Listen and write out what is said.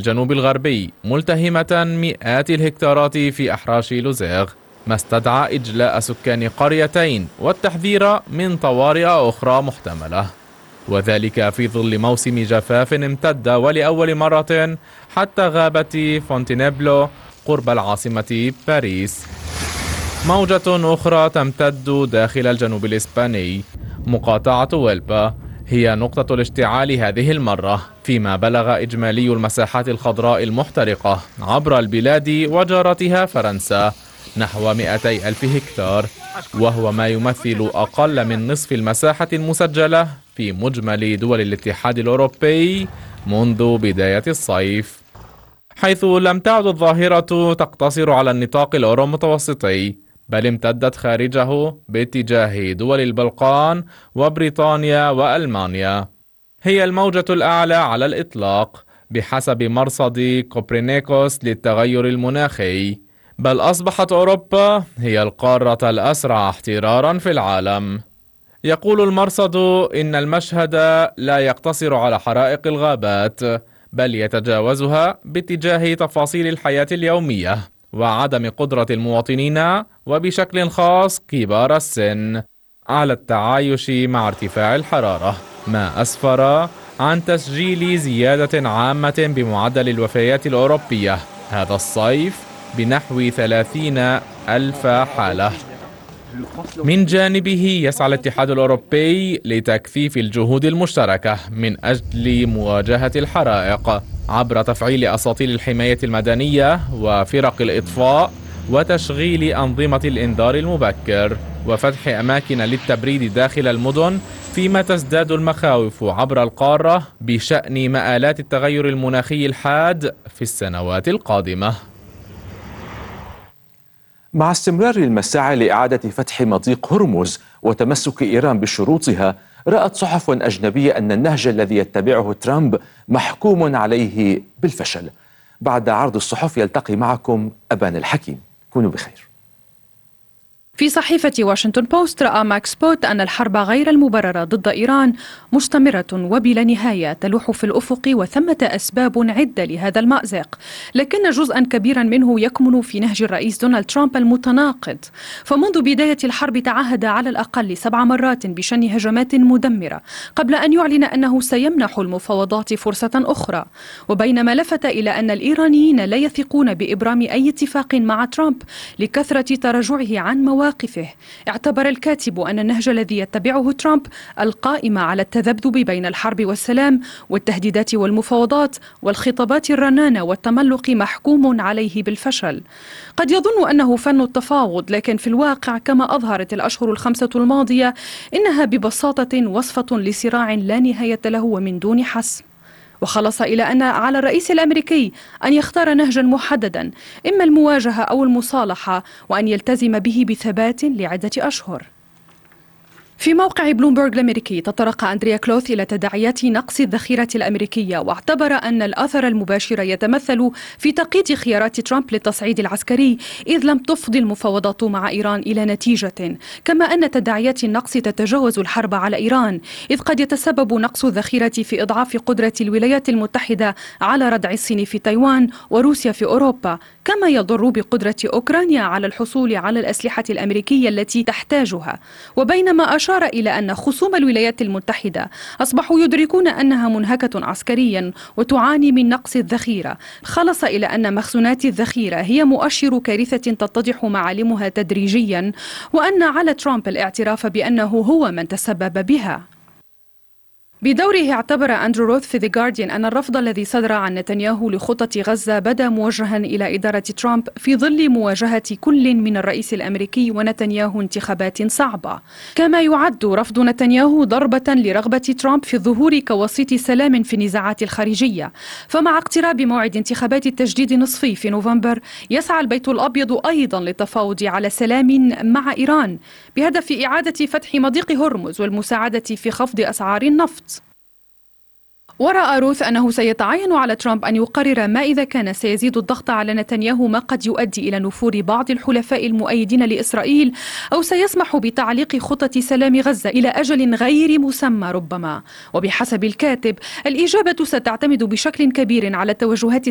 الجنوب الغربي ملتهمة مئات الهكتارات في أحراش لوزيغ، ما استدعى إجلاء سكان قريتين والتحذير من طوارئ أخرى محتملة، وذلك في ظل موسم جفاف امتد ولأول مرة حتى غابة فونتينيبلو قرب العاصمة باريس. موجة أخرى تمتد داخل الجنوب الإسباني. مقاطعة ويلبا هي نقطة الاشتعال هذه المرة، فيما بلغ إجمالي المساحات الخضراء المحترقة عبر البلاد وجارتها فرنسا نحو 200 ألف هكتار، وهو ما يمثل أقل من نصف المساحة المسجلة في مجمل دول الاتحاد الأوروبي منذ بداية الصيف، حيث لم تعد الظاهرة تقتصر على النطاق الأورو-متوسطي، بل امتدت خارجه باتجاه دول البلقان وبريطانيا وألمانيا. هي الموجة الأعلى على الإطلاق بحسب مرصد كوبرنيكوس للتغير المناخي، بل أصبحت أوروبا هي القارة الأسرع احترارا في العالم. يقول المرصد إن المشهد لا يقتصر على حرائق الغابات، بل يتجاوزها باتجاه تفاصيل الحياة اليومية وعدم قدرة المواطنين وبشكل خاص كبار السن على التعايش مع ارتفاع الحرارة، ما أسفر عن تسجيل زيادة عامة بمعدل الوفيات الأوروبية هذا الصيف بنحو 30 ألف حالة. من جانبه يسعى الاتحاد الأوروبي لتكثيف الجهود المشتركة من أجل مواجهة الحرائق عبر تفعيل أساطيل الحماية المدنية وفرق الإطفاء وتشغيل أنظمة الإنذار المبكر وفتح أماكن للتبريد داخل المدن، فيما تزداد المخاوف عبر القارة بشأن مآلات التغير المناخي الحاد في السنوات القادمة. مع استمرار المساعي لإعادة فتح مضيق هرمز وتمسك إيران بشروطها، رأت صحف أجنبية أن النهج الذي يتبعه ترامب محكوم عليه بالفشل. بعد عرض الصحف يلتقي معكم أبان الحكيم. كونوا بخير. في صحيفة واشنطن بوست رأى ماكس بوت أن الحرب غير المبررة ضد إيران مستمرة وبلا نهاية تلوح في الأفق، وثمة أسباب عدة لهذا المأزق، لكن جزءا كبيرا منه يكمن في نهج الرئيس دونالد ترامب المتناقض. فمنذ بداية الحرب تعهد على الأقل 7 مرات بشن هجمات مدمرة قبل أن يعلن أنه سيمنح المفاوضات فرصة أخرى، وبينما لفت إلى أن الإيرانيين لا يثقون بإبرام أي اتفاق مع ترامب لكثرة تراجعه عن مواقفه، اعتبر الكاتب أن النهج الذي يتبعه ترامب القائم على التذبذب بين الحرب والسلام والتهديدات والمفاوضات والخطابات الرنانة والتملق محكوم عليه بالفشل. قد يظن أنه فن التفاوض، لكن في الواقع كما أظهرت الأشهر ال5 الماضية إنها ببساطة وصفة لصراع لا نهاية له ومن دون حسم. وخلص إلى أن على الرئيس الأمريكي أن يختار نهجا محددا، إما المواجهة أو المصالحة، وأن يلتزم به بثبات لعدة أشهر. في موقع بلومبرغ الأمريكي تطرق أندريا كلوث إلى تداعيات نقص الذخيرة الأمريكية، واعتبر أن الأثر المباشر يتمثل في تقييد خيارات ترامب للتصعيد العسكري، إذ لم تفضي المفاوضات مع إيران إلى نتيجة، كما أن تداعيات النقص تتجاوز الحرب على إيران، إذ قد يتسبب نقص الذخيرة في إضعاف قدرة الولايات المتحدة على ردع الصين في تايوان وروسيا في أوروبا، كما يضر بقدرة أوكرانيا على الحصول على الأسلحة الأمريكية التي تحتاجها. وبينما أشار إلى أن خصوم الولايات المتحدة أصبحوا يدركون أنها منهكة عسكريا وتعاني من نقص الذخيرة، خلص إلى أن مخزونات الذخيرة هي مؤشر كارثة تتضح معالمها تدريجيا، وأن على ترامب الاعتراف بأنه هو من تسبب بها. بدوره اعتبر أندرو روث في The Guardian أن الرفض الذي صدر عن نتنياهو لخطة غزة بدا موجها إلى إدارة ترامب في ظل مواجهة كل من الرئيس الأمريكي ونتنياهو انتخابات صعبة، كما يعد رفض نتنياهو ضربة لرغبة ترامب في الظهور كوسيط سلام في النزاعات الخارجية. فمع اقتراب موعد انتخابات التجديد النصفي في نوفمبر، يسعى البيت الأبيض أيضا للتفاوض على سلام مع إيران بهدف إعادة فتح مضيق هرمز والمساعدة في خفض أسعار النفط. ورأى روث أنه سيتعين على ترامب أن يقرر ما إذا كان سيزيد الضغط على نتنياهو، ما قد يؤدي إلى نفور بعض الحلفاء المؤيدين لإسرائيل، أو سيسمح بتعليق خطة سلام غزة إلى أجل غير مسمى ربما. وبحسب الكاتب، الإجابة ستعتمد بشكل كبير على التوجهات